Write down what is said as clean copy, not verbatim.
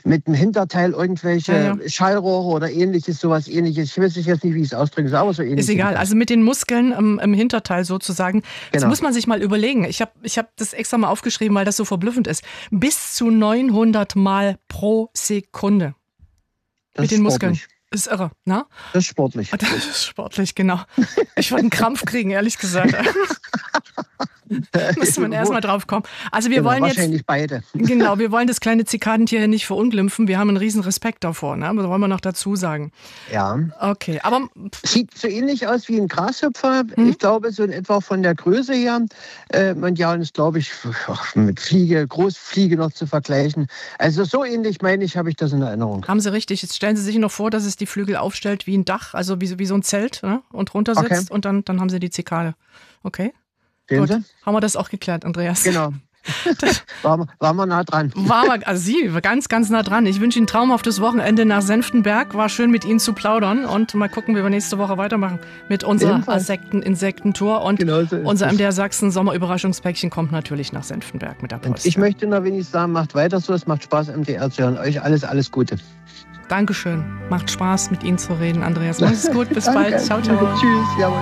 mit dem Hinterteil irgendwelche Schallrohre oder ähnliches, sowas ähnliches. Ich weiß jetzt nicht, wie ich es ausdrücken soll, aber so ähnlich. Ist egal, also mit den Muskeln im Hinterteil sozusagen. Das Genau. muss man sich mal überlegen. Ich hab das extra mal aufgeschrieben, weil das so verblüffend ist. Bis zu 900 Mal pro Sekunde. Das mit den Muskeln. Sportlich. Ist irre, ne? Das ist sportlich. Das ist sportlich, genau. Ich würde einen Krampf kriegen, ehrlich gesagt. Müsste man erstmal drauf kommen. Also wir wollen wahrscheinlich jetzt, beide. Genau, wir wollen das kleine Zikadentier hier nicht verunglimpfen. Wir haben einen riesen Respekt davor, ne? Das wollen wir noch dazu sagen. Ja. Okay, aber... Sieht so ähnlich aus wie ein Grashüpfer. Ich glaube, so in etwa von der Größe her. Und ist, glaube ich, mit Großfliege noch zu vergleichen. Also so ähnlich, meine ich, habe ich das in Erinnerung. Haben Sie richtig. Jetzt stellen Sie sich noch vor, dass es die Flügel aufstellt wie ein Dach, also wie so ein Zelt, ne? Und runter sitzt und dann haben Sie die Zikade. Okay? Sehen Gut. Sie? Haben wir das auch geklärt, Andreas? Genau. Waren wir nah dran. Also Sie, ganz, ganz nah dran. Ich wünsche Ihnen ein traumhaftes Wochenende nach Senftenberg. War schön, mit Ihnen zu plaudern. Und mal gucken, wie wir nächste Woche weitermachen mit unserer Insektentour. Und genau so unser MDR Sachsen Sommerüberraschungspäckchen kommt natürlich nach Senftenberg mit der Post. Und ich möchte nur wenigstens sagen, macht weiter so. Es macht Spaß, MDR zu hören. Euch alles Gute. Dankeschön. Macht Spaß, mit Ihnen zu reden, Andreas. Mach's gut. Bis bald. Ciao, ciao. Tschüss. Jawohl.